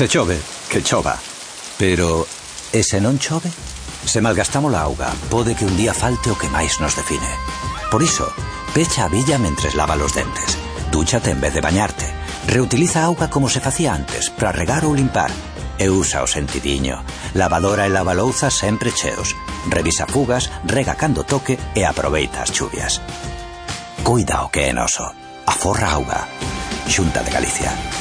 Se chove, que chova. Pero, e se non chove? Se malgastamos a auga, pode que un día falte o que máis nos define. Por iso, pecha a billa mentres lava os dentes. Dúchate en vez de bañarte. Reutiliza a auga como se facía antes, para regar ou limpar. E usa o sentidiño. Lavadora e lavalouzas sempre cheos. Revisa fugas, rega cando toque e aproveita as chuvias. Cuida o que é noso. Aforra auga. Xunta de Galicia.